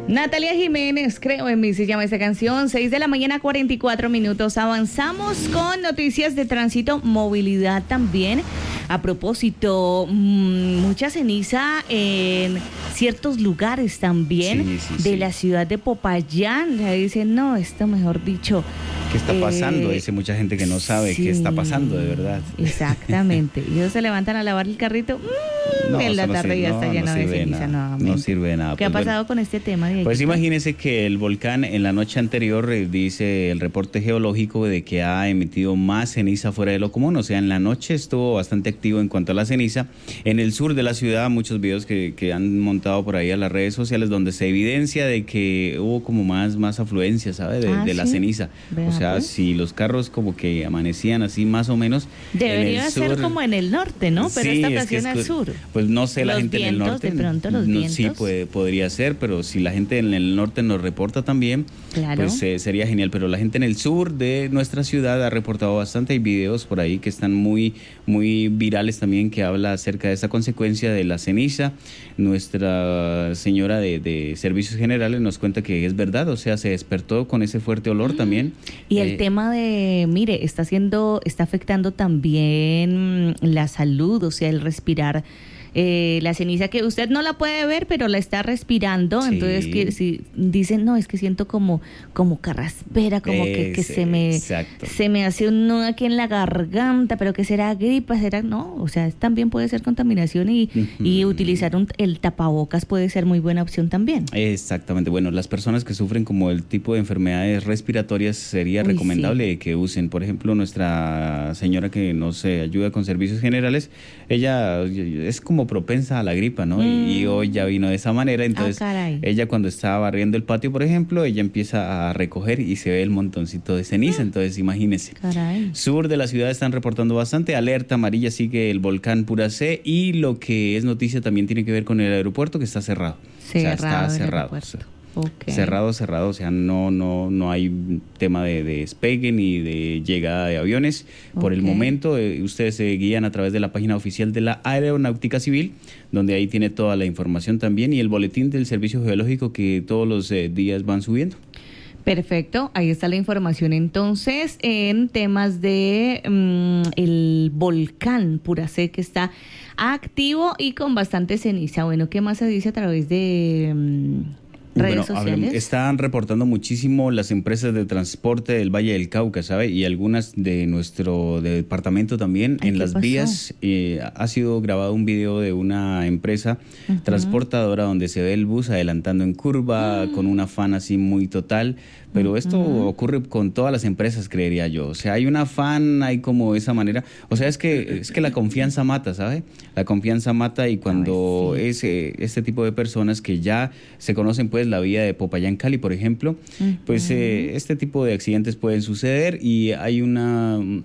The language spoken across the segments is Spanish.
Natalia Jiménez, creo en mí, se llama esta canción. 6 de la mañana, 44 minutos. Avanzamos con noticias de tránsito, movilidad también. A propósito, mucha ceniza en ciertos lugares también de la ciudad de Popayán. Ya dicen, no, esto mejor dicho. ¿Qué está pasando? Dice mucha gente que no sabe qué está pasando de verdad. Exactamente. Y ellos se levantan a lavar el carrito. En la tarde ya está lleno de ceniza nuevamente. No sirve de nada. ¿Qué ha pasado con este tema? Pues imagínense que el volcán en la noche anterior, dice el reporte geológico, de que ha emitido más ceniza fuera de lo común. O sea, en la noche estuvo bastante activo en cuanto a la ceniza. En el sur de la ciudad, muchos videos que han montado por ahí a las redes sociales, donde se evidencia de que hubo como más afluencia, ¿sabe? De la ceniza. O sea, si los carros como que amanecían así más o menos. Debería ser como en el norte, ¿no? Pero esta ocasión al sur. Pues no sé, la gente en el norte. De pronto los vientos. Sí, podría ser, pero si la gente en el norte nos reporta también, claro, pues sería genial. Pero la gente en el sur de nuestra ciudad ha reportado bastante. Hay videos por ahí que están muy virales también, que habla acerca de esa consecuencia de la ceniza. Nuestra señora de Servicios Generales nos cuenta que es verdad, o sea, se despertó con ese fuerte olor también. Y el tema de, mire, está afectando también la salud, o sea, el respirar la ceniza, que usted no la puede ver, pero la está respirando. Sí. Entonces, que si dicen, no, es que siento como carraspera, como que se me hace un nudo aquí en la garganta, pero que será gripa, no, o sea, también puede ser contaminación y utilizar el tapabocas puede ser muy buena opción también. Exactamente. Bueno, las personas que sufren como el tipo de enfermedades respiratorias sería recomendable que usen, por ejemplo, nuestra señora que nos ayuda con Servicios Generales, ella es como propensa a la gripa, ¿no? Y hoy ya vino de esa manera. Entonces ella, cuando estaba barriendo el patio, por ejemplo, ella empieza a recoger y se ve el montoncito de ceniza. Entonces imagínese. Sur de la ciudad están reportando bastante. Alerta amarilla sigue el volcán Puracé, y lo que es noticia también tiene que ver con el aeropuerto, que está cerrado. Está cerrado. Okay. Cerrado, o sea, no hay tema de despegue ni de llegada de aviones. Por el momento, ustedes se guían a través de la página oficial de la Aeronáutica Civil, donde ahí tiene toda la información también, y el boletín del Servicio Geológico que todos los días van subiendo. Perfecto, ahí está la información entonces en temas de el volcán Puracé, que está activo y con bastante ceniza. Bueno, ¿qué más se dice a través de redes sociales? Están reportando muchísimo las empresas de transporte del Valle del Cauca, ¿sabe? Y algunas de nuestro departamento también. En las vías ha sido grabado un video de una empresa transportadora donde se ve el bus adelantando en curva con un afán así muy total. Pero esto ocurre con todas las empresas, creería yo. O sea, hay un afán, hay como esa manera. O sea, es que la confianza mata, ¿sabe? La confianza mata, y cuando este tipo de personas que ya se conocen, pues, la vía de Popayán, Cali, por ejemplo, pues este tipo de accidentes pueden suceder. Y hay un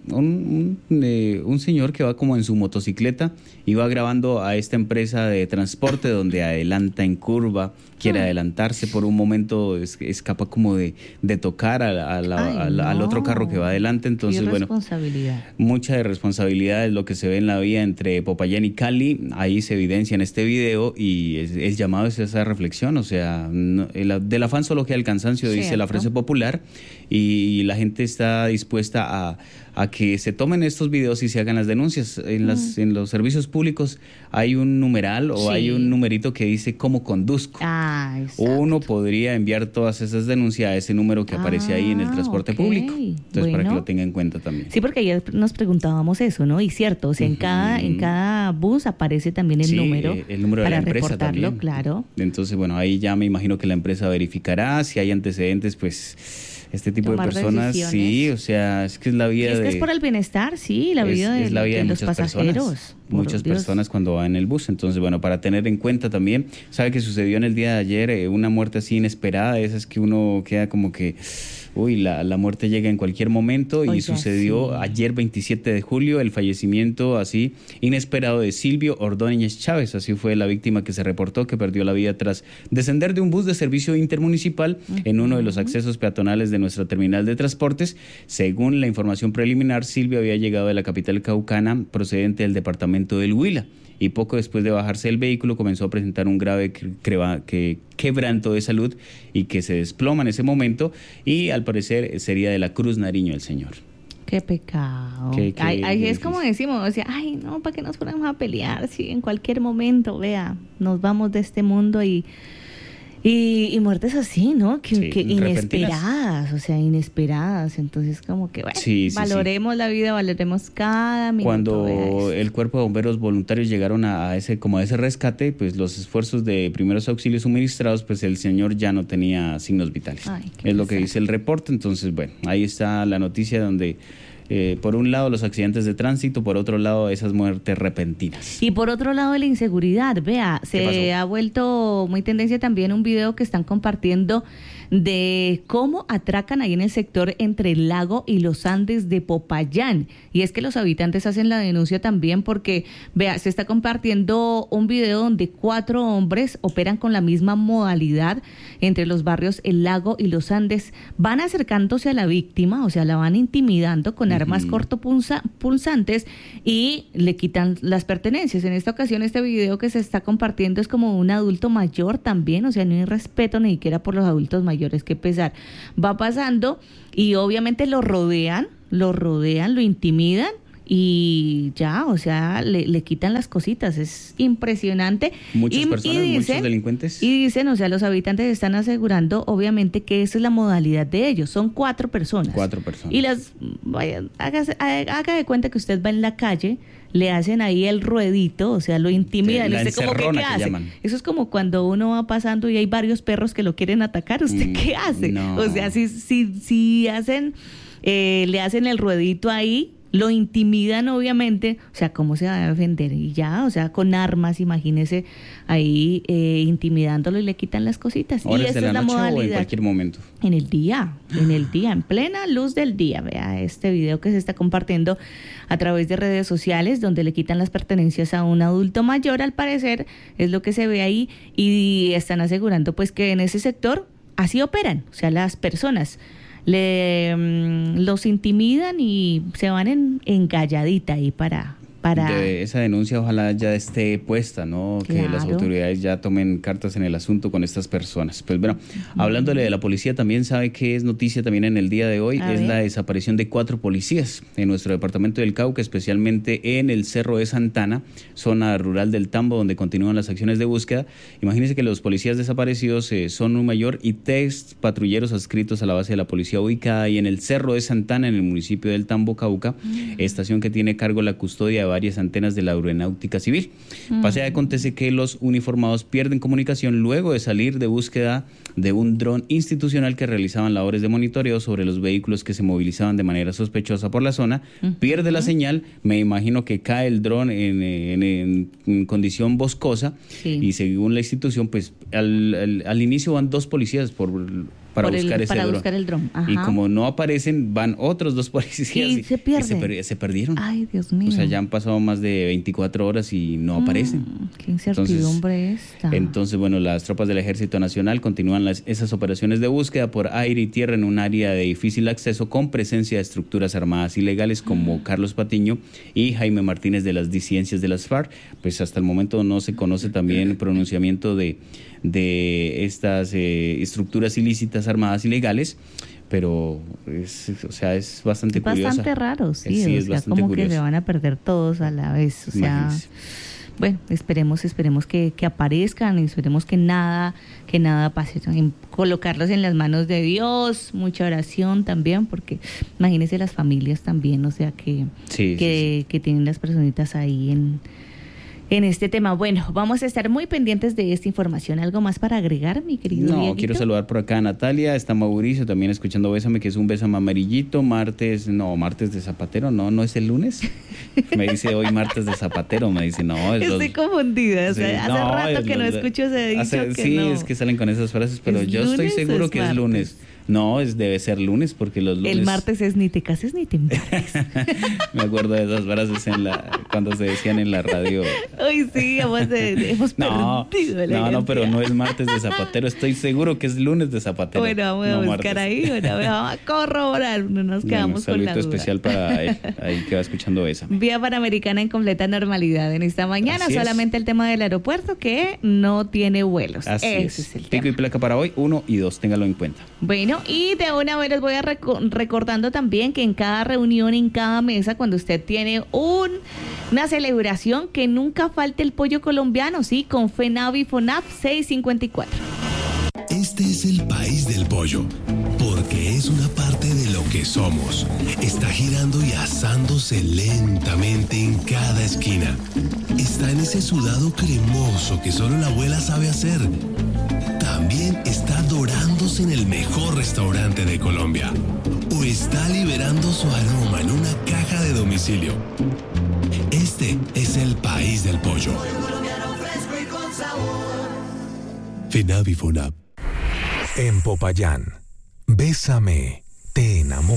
señor que va como en su motocicleta y va grabando a esta empresa de transporte donde adelanta en curva, quiere adelantarse, por un momento escapa como de tocar al otro carro que va adelante. Entonces, mucha irresponsabilidad es lo que se ve en la vía entre Popayán y Cali. Ahí se evidencia en este video, y es llamado a esa reflexión. O sea, del afán solo queda el cansancio, dice la frase popular, y la gente está dispuesta a que se tomen estos videos y se hagan las denuncias. En los servicios públicos hay un numeral o hay un numerito que dice cómo conduzco. Uno podría enviar todas esas denuncias a ese número que aparece ahí en el transporte público. Entonces, para que lo tenga en cuenta también. Sí, porque ayer nos preguntábamos eso, ¿no? Y cierto, o sea, en cada bus aparece también el número de la empresa también. Claro. Entonces, bueno, ahí ya me imagino que la empresa verificará si hay antecedentes, pues este tipo de personas, sí, o sea, es que es la vida es que es por el bienestar, la vida de los pasajeros. Muchas personas cuando van en el bus. Entonces, bueno, para tener en cuenta también, sabe que sucedió en el día de ayer una muerte así inesperada, esas que uno queda como que, la muerte llega en cualquier momento. Y sucedió ayer 27 de julio el fallecimiento así inesperado de Silvio Ordóñez Chávez. Así fue la víctima que se reportó, que perdió la vida tras descender de un bus de servicio intermunicipal en uno de los accesos peatonales de nuestra terminal de transportes. Según la información preliminar, Silvio había llegado de la capital caucana procedente del departamento del Huila y poco después de bajarse del vehículo comenzó a presentar un grave quebranto de salud y que se desploma en ese momento, y al parecer sería de la Cruz Nariño el señor. Qué pecado. Ay, es como decimos, o sea, ay, no, ¿para qué nos ponemos a pelear? Si en cualquier momento, vea, nos vamos de este mundo y muertes así, ¿no? Que inesperadas, o sea, inesperadas. Entonces, como que, bueno, valoremos la vida, valoremos cada minuto. Cuando el Cuerpo de Bomberos Voluntarios llegaron a ese rescate, pues los esfuerzos de primeros auxilios suministrados, pues el señor ya no tenía signos vitales. Ay, es lo que dice el reporte. Entonces, bueno, ahí está la noticia donde... por un lado los accidentes de tránsito, por otro lado esas muertes repentinas. Y por otro lado la inseguridad, vea, se ha vuelto muy tendencia también un video que están compartiendo de cómo atracan ahí en el sector entre el lago y los Andes de Popayán. Y es que los habitantes hacen la denuncia también porque, vea, se está compartiendo un video donde 4 hombres operan con la misma modalidad entre los barrios El Lago y los Andes. Van acercándose a la víctima, o sea, la van intimidando con armas cortopunzantes y le quitan las pertenencias. En esta ocasión, este video que se está compartiendo es como un adulto mayor también, o sea, no hay respeto ni siquiera por los adultos mayores, que pesar. Va pasando y obviamente lo rodean, lo intimidan y ya, o sea, le quitan las cositas. Es impresionante. Muchas personas, muchos delincuentes. Y dicen, o sea, los habitantes están asegurando, obviamente, que esa es la modalidad de ellos. Son 4 personas. 4 personas. Y haga de cuenta que usted va en la calle, le hacen ahí el ruedito, o sea, lo intimidan. La ¿Usted como qué hace? Llaman. Eso es como cuando uno va pasando y hay varios perros que lo quieren atacar. ¿Usted qué hace? No. O sea, si hacen, le hacen el ruedito ahí, lo intimidan obviamente, o sea, ¿cómo se va a defender? Y ya, o sea, con armas, imagínese ahí intimidándolo y le quitan las cositas. ¿Horas y esa de es la noche modalidad. O en cualquier momento? En el día, en plena luz del día. Vea este video que se está compartiendo a través de redes sociales donde le quitan las pertenencias a un adulto mayor, al parecer, es lo que se ve ahí, y están asegurando pues que en ese sector así operan, o sea, las personas los intimidan y se van en galladita ahí para... Esa denuncia ojalá ya esté puesta, ¿no? Claro. Que las autoridades ya tomen cartas en el asunto con estas personas. Pues bueno, hablándole de la policía, también sabe que es noticia también en el día de hoy, la desaparición de 4 policías en nuestro departamento del Cauca, especialmente en el Cerro de Santana, zona rural del Tambo, donde continúan las acciones de búsqueda. Imagínense que los policías desaparecidos son un mayor y 3 patrulleros adscritos a la base de la policía ubicada ahí en el Cerro de Santana, en el municipio del Tambo, Cauca, estación que tiene cargo la custodia de varias antenas de la aeronáutica civil. Pasa y acontece que los uniformados pierden comunicación luego de salir de búsqueda de un dron institucional que realizaban labores de monitoreo sobre los vehículos que se movilizaban de manera sospechosa por la zona. Pierde la señal, me imagino que cae el dron en condición boscosa, y según la institución, pues al inicio van 2 policías para buscar el dron. Y como no aparecen, van otros 2 policías y se pierden. Y se perdieron. Ay, Dios mío. O sea, ya han pasado más de 24 horas y no aparecen. Qué incertidumbre esta. Entonces, bueno, las tropas del Ejército Nacional continúan esas operaciones de búsqueda por aire y tierra en un área de difícil acceso con presencia de estructuras armadas ilegales como Carlos Patiño y Jaime Martínez de las disidencias de las FARC. Pues hasta el momento no se conoce también el pronunciamiento de estas estructuras ilícitas armadas ilegales, pero es bastante curioso. Bastante raro, sí, es sea, bastante como curioso. Que se van a perder todos a la vez, o sea, imagínense. Bueno, esperemos que aparezcan y esperemos que nada pase. Colocarlos en las manos de Dios, mucha oración también, porque imagínense las familias también, o sea, que tienen las personitas ahí en este tema. Bueno, vamos a estar muy pendientes de esta información. ¿Algo más para agregar, mi querido Dieguito? Quiero saludar por acá a Natalia, está Mauricio también escuchando Bésame, que es un bésame amarillito. Martes de Zapatero, no es el lunes. Me dice hoy martes de Zapatero, me dice, no. Estoy confundida, o sea, hace rato que no escucho ese dicho. Es que salen con esas frases, pero yo estoy seguro que es lunes. No, debe ser lunes porque los lunes... El martes es ni te cases ni te embarques. Me acuerdo de esas frases cuando se decían en la radio. Uy, sí, hemos perdido. No, pero no es martes de zapatero. Estoy seguro que es lunes de zapatero. Bueno, vamos a buscar ahí. Bueno, vamos a corroborar. No nos quedamos con la duda. Un saludito especial para él, ahí que va escuchando esa. Vía Panamericana en completa normalidad en esta mañana. Así solamente el tema del aeropuerto que no tiene vuelos. Ese es el tema. Pico y placa para hoy, 1 y 2. Téngalo en cuenta. Bueno, y de una vez les voy a recordando también que en cada reunión, en cada mesa, cuando usted tiene una celebración, que nunca falte el pollo colombiano, sí, con FENAV y FONAP 654. Este es el país del pollo, porque es una parte de lo que somos. Está girando y asándose lentamente en cada esquina. Está en ese sudado cremoso que solo la abuela sabe hacer. También está dorándose en el mejor restaurante de Colombia. O está liberando su aroma en una caja de domicilio. Este es el país del pollo. FENAV y FONAP. En Popayán, Bésame, te enamoro.